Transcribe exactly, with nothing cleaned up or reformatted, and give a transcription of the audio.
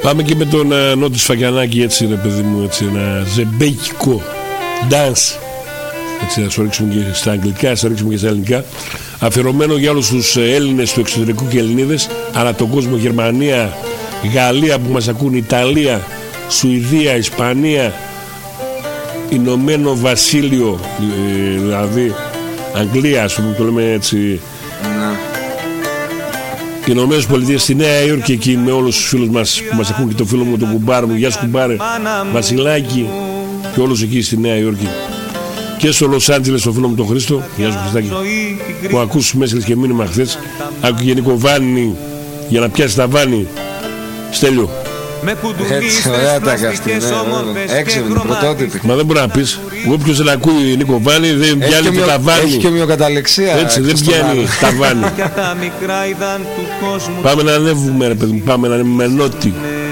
Πάμε και με τον uh, Νότι Σφακιανάκη, έτσι ρε παιδί μου, έτσι ένα ζεμπέκικο dance. Έτσι να σου ρίξουμε και στα αγγλικά, να σου ρίξουμε και στα ελληνικά. Αφιερωμένο για όλους τους Έλληνες του εξωτερικού και Ελληνίδες ανά τον κόσμο, Γερμανία, Γαλλία που μας ακούν, Ιταλία, Σουηδία, Ισπανία, Ηνωμένο Βασίλειο, ε, δηλαδή Αγγλία, ας πούμε, το λέμε έτσι. Οι Ηνωμένες Πολιτείες, στη Νέα Υόρκη, εκεί με όλους τους φίλους μας που μας ακούν και το φίλο μου, τον κουμπάρο μου, γεια σου κουμπάρε, Βασιλάκη, και όλους εκεί στη Νέα Υόρκη. Και στο Λος Άντζελες, το φίλο μου τον Χρήστο, γεια σου Χριστάκη, που ακούς μέσλες και μήνυμα χθες. Άκουγε Νίκο Βάνη για να πιάσει τα Βάνη. Στέλιο. Έτσι, ωραία τα καστή, έξυπνη, πρωτότυπη. Μα δεν μπορεί να πεις. Όποιος δεν ακούει Νίκο Βάνη δεν πιάνει και τα Βάνη. Έχει και ομοιοκαταληξία. Έτσι, δεν πιάνει τα Βάνη. Πάμε να ανέβουμε ρε παιδί μου, πάμε να ανέβουμε με Νότι.